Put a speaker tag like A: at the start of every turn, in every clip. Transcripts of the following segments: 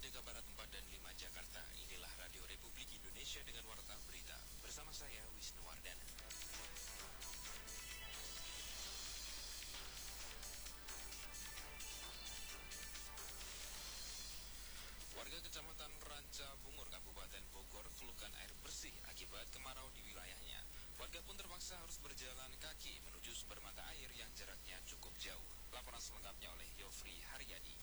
A: Merdeka Barat 4 dan 5 Jakarta. Inilah Radio Republik Indonesia dengan Warta Berita. Bersama saya, Wisnu Wardana. Warga Kecamatan Ranca Bungur, Kabupaten Bogor, keluhkan air bersih akibat kemarau di wilayahnya. Warga pun terpaksa harus berjalan kaki menuju sumber mata air yang jaraknya cukup jauh. Laporan selengkapnya oleh Yofri Haryadi.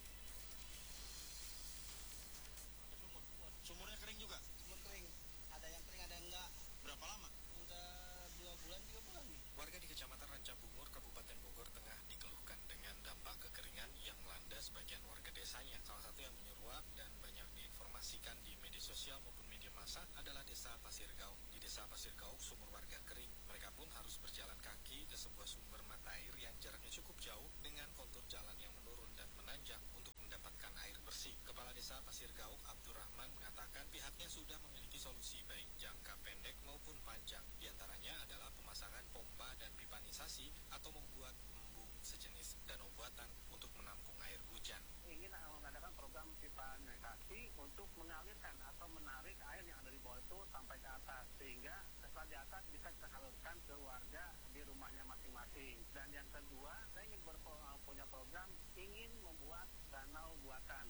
B: Sumurnya kering juga?
C: Sumur kering. Ada yang kering, ada yang enggak.
B: Berapa lama?
C: Udah 2 bulan, 3 bulan nih.
D: Warga di Kecamatan Ranca Bungur, Kabupaten Bogor tengah dikeluhkan dengan dampak kekeringan yang melanda sebagian warga desanya. Salah satu yang menyeruak dan banyak diinformasikan di media sosial maupun media massa adalah Desa Pasir Gaung. Di Desa Pasir Gaung, sumur warga kering. Mereka pun harus berjalan kaki ke sebuah sumber mata air yang jaraknya cukup jauh dengan kontur jalan yang menurun dan menanjak untuk mendapatkan air bersih. Kepala Desa Pasir Gaung, Abdurrahman, mengatakan pihaknya sudah memiliki solusi baik jangka pendek maupun panjang. Di antaranya adalah pemasangan pompa dan pipanisasi atau membuat embung sejenis danau buatan untuk menampung air hujan.
E: Ingin mengadakan program pipanisasi untuk mengalirkan atau menarik air yang ada di bawah itu sampai ke atas, sehingga setelah di atas bisa kita salurkan ke warga di rumahnya masing-masing. Dan yang kedua, saya ingin punya program ingin membuat danau buatan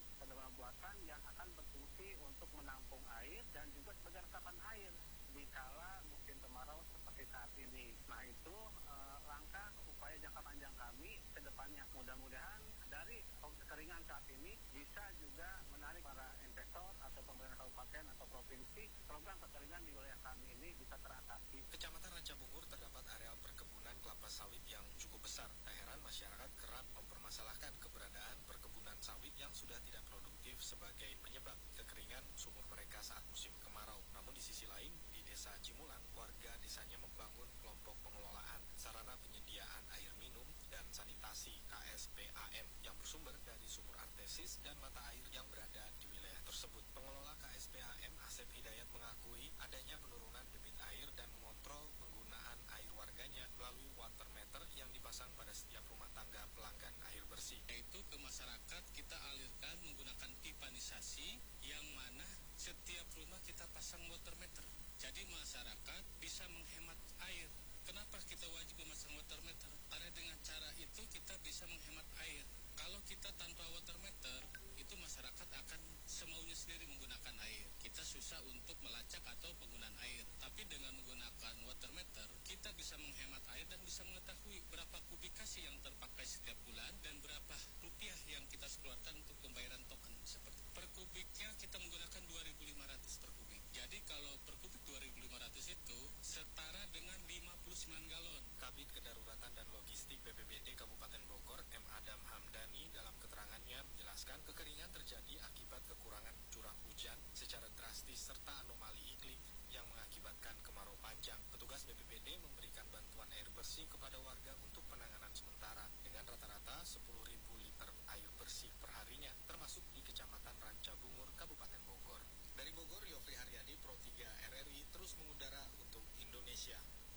E: yang akan berfungsi untuk menampung air dan juga sebagai resapan air di kala musim kemarau seperti saat ini. Nah itu langkah upaya jangka panjang kami ke depannya. Mudah-mudahan dari kekeringan saat ini bisa juga menarik para investor atau pemerintah kabupaten atau provinsi, program kekeringan di wilayah kami ini bisa teratasi.
D: Kecamatan Ranca Bungur terdapat areal perkebunan kelapa sawit yang cukup besar. Tak heran masyarakat kerap mempermasalahkan keberadaan perkebunan sawit yang sudah tidak produktif sebagai penyebab kekeringan sumur mereka saat musim kemarau. Namun di sisi lain, di Desa Cimulang, warga desanya membangun kelompok pengelolaan sarana penyediaan air minum dan sanitasi KSPAM yang bersumber dari sumur artesis dan mata air yang berada di wilayah tersebut. Pengelola KSPAM, Asep Hidayat, mengakui adanya penurunan debit air dan mengontrol penggunaan air warganya melalui water meter yang dipasang pada setiap rumah tangga pelanggan air bersih.
F: Yaitu ke masyarakat kita alirkan menggunakan pipanisasi yang mana setiap rumah kita pasang water meter. Jadi masyarakat bisa menghemat air. Kenapa kita wajib memasang water meter? Karena dengan cara itu kita bisa menghemat air. Kalau kita tanpa water meter, itu masyarakat akan semaunya sendiri menggunakan air. Kita susah untuk melacak atau penggunaan air. Tapi dengan menggunakan water meter, kita bisa menghemat air dan bisa mengetahui berapa kubikasi yang terpakai setiap bulan dan berapa rupiah yang kita keluarkan untuk pembayaran token. Seperti per kubiknya kita menggunakan 2.500 per kubik. Jadi kalau per kubik 2.500 itu setara dengan 59 galon.
D: Kabid Kedaruratan dan Logistik BPBD Kabupaten Bogor, M. Adam Hamdani, dalam keterangannya menjelaskan kekeringan terjadi akibat kekurangan curah hujan secara drastis serta anomali iklim yang mengakibatkan kemarau panjang. Petugas BPBD memberikan bantuan air bersih kepada warga untuk penanganan sementara dengan rata-rata 10.000 liter air bersih perharinya, termasuk di Kecamatan Ranca Bungur, Kabupaten Bogor. Dari Bogor, Yofri Haryadi, Pro 3 RRI, terus mengudara untuk Indonesia.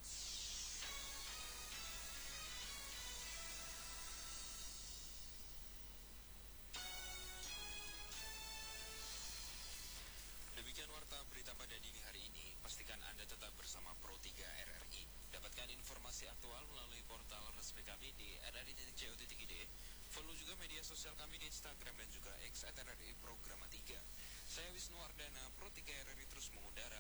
A: Demikian Warta Berita pada dini hari ini. Pastikan Anda tetap bersama Pro 3 RRI. Dapatkan informasi aktual melalui portal resmi kami di rri.co.id. Follow juga media sosial kami di Instagram dan juga X @RRI Programa 3. Saya Wisnu Wardana, Pro 3 RRI terus mengudara